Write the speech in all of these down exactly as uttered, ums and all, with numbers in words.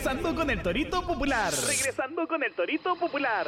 Regresando con el Torito Popular. Regresando con el Torito Popular.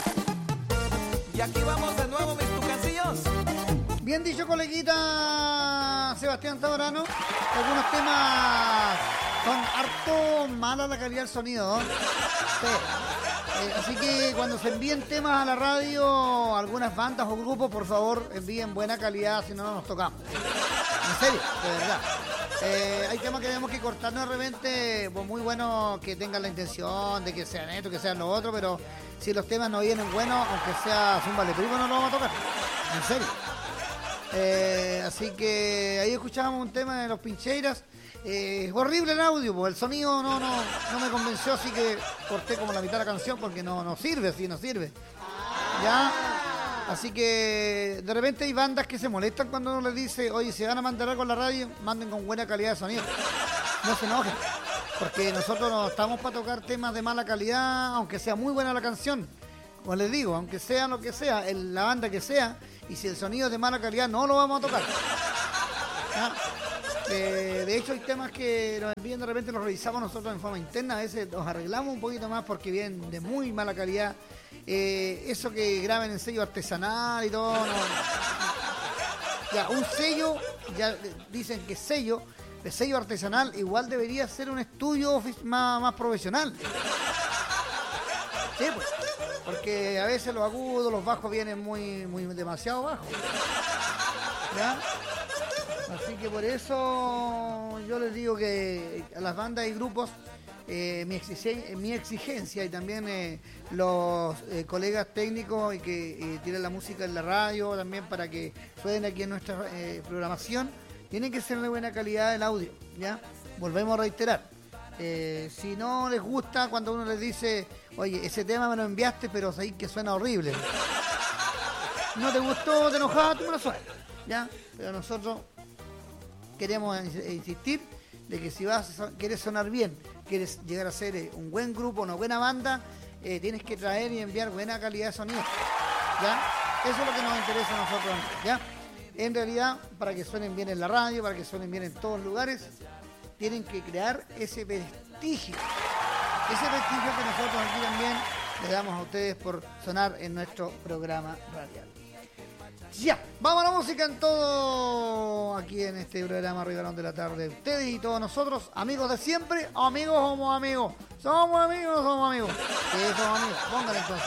Y aquí vamos de nuevo, mis tucancillos. Bien dicho, coleguita Sebastián Taborano. Algunos temas son harto mala la calidad del sonido, ¿no? Sí. Eh, así que cuando se envíen temas a la radio, algunas bandas o grupos, por favor, envíen buena calidad, si no, no nos tocamos. En serio, de verdad. Eh, hay temas que tenemos que cortarnos de repente, pues muy bueno que tengan la intención de que sean esto, que sean lo otro, pero si los temas no vienen buenos, aunque sea Zumba Le Primo, no lo vamos a tocar. En serio. Eh, así que ahí escuchábamos un tema de los Pincheiras. Eh, horrible el audio, pues el sonido no, no, no me convenció, así que corté como la mitad de la canción porque no, no sirve, así no sirve. Ya. Así que de repente hay bandas que se molestan cuando uno les dice, oye, si van a mandar algo a la radio, manden con buena calidad de sonido. No se enojen, porque nosotros no estamos para tocar temas de mala calidad, aunque sea muy buena la canción. Como les digo, aunque sea lo que sea, el, la banda que sea, y si el sonido es de mala calidad, no lo vamos a tocar. ¿Ya? Eh, de hecho hay temas que nos envían, de repente los revisamos nosotros en forma interna, a veces los arreglamos un poquito más porque vienen de muy mala calidad. Eh, eso que graben en sello artesanal y todo, no. Ya, un sello, ya dicen que sello, de sello artesanal, igual debería ser un estudio más, más profesional. Sí, pues, porque a veces los agudos, los bajos vienen muy, muy demasiado bajos. ¿Ya? Así que por eso yo les digo que a las bandas y grupos eh, mi, exigencia, mi exigencia y también eh, los eh, colegas técnicos y que eh, tienen la música en la radio también para que suenen aquí en nuestra eh, programación, tienen que ser de buena calidad el audio, ¿ya? Volvemos a reiterar. Eh, si no les gusta cuando uno les dice, oye, ese tema me lo enviaste, pero sabéis que suena horrible. No te gustó, te enojaste, tú me lo suenas, ¿ya? Pero nosotros queremos insistir de que si vas a, quieres sonar bien, quieres llegar a ser eh, un buen grupo, una buena banda, eh, tienes que traer y enviar buena calidad de sonido, ¿ya? Eso es lo que nos interesa a nosotros, ¿ya? En realidad, para que suenen bien en la radio, para que suenen bien en todos lugares, tienen que crear ese prestigio, ese prestigio que nosotros aquí también les damos a ustedes por sonar en nuestro programa radial. Ya, vamos a la música en todo aquí en este programa Riverón de la Tarde. Ustedes y todos nosotros, amigos de siempre, amigos somos amigos. Somos amigos, somos amigos. Sí, somos amigos. Pónganle entonces.